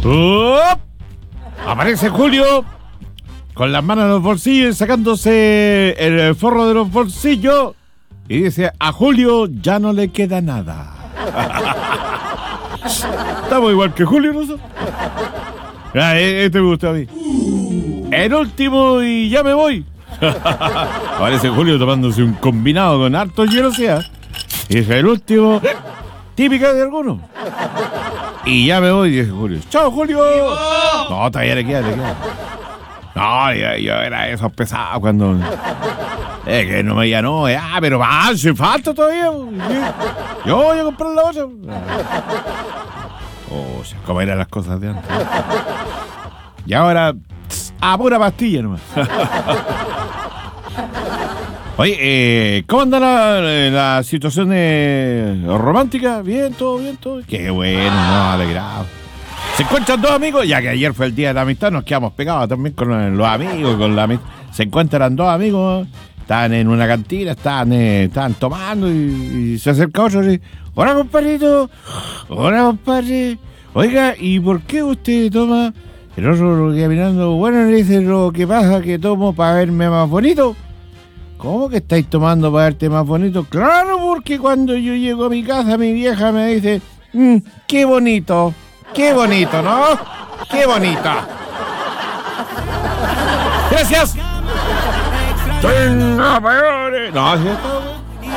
¡Oh! Aparece Julio con las manos en los bolsillos, sacándose el forro de los bolsillos, y dice: a Julio ya no le queda nada. Estamos igual que Julio, ¿no? Este me gusta a mí. El último y ya me voy. Aparece Julio tomándose un combinado con harto hielo, sea. Y dice: el último, típica de algunos. Y ya me voy, dice Julio. ¡Chao, Julio! No, todavía le queda. No, yo era esos pesados cuando... que no me llanó, pero va, si falta todavía. Yo voy a comprar la otra. Cómo eran las cosas de antes. Y ahora, a pura pastilla nomás. Oye, ¿cómo anda la situación romántica? Bien, todo bien, todo. Qué bueno, nos alegrado. Se encuentran dos amigos, ya que ayer fue el día de la amistad, nos quedamos pegados también con los amigos, con la amistad. Se encuentran dos amigos, están en una cantina, están tomando y se acerca otro y dice: hola, compadrito, hola, compadre. Oiga, ¿y por qué usted toma? El otro lo queda mirando. Bueno, le dice: lo que pasa que tomo para verme más bonito. ¿Cómo que estáis tomando para verte más bonito? Claro, porque cuando yo llego a mi casa, mi vieja me dice: qué bonito, ¿no? Qué bonito. Gracias. No, así está,